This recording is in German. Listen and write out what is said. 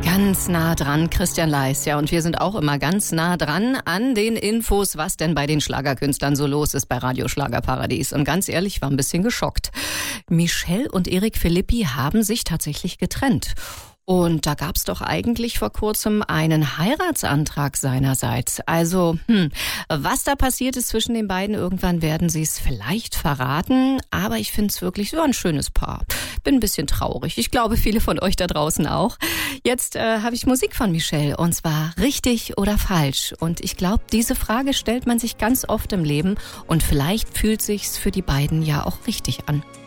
Ganz nah dran, Christian Leis. Ja, und wir sind auch immer ganz nah dran an den Infos, was denn bei den Schlagerkünstlern so los ist bei Radio Schlagerparadies. Und ganz ehrlich, ich war ein bisschen geschockt. Michelle und Erik Philippi haben sich tatsächlich getrennt. Und da gab's doch eigentlich vor kurzem einen Heiratsantrag seinerseits. Also, was da passiert ist zwischen den beiden, irgendwann werden sie es vielleicht verraten. Aber ich finde es wirklich so ein schönes Paar. Bin ein bisschen traurig. Ich glaube, viele von euch da draußen auch. Jetzt habe ich Musik von Michelle, und zwar richtig oder falsch. Und ich glaube, diese Frage stellt man sich ganz oft im Leben. Und vielleicht fühlt sich's für die beiden ja auch richtig an.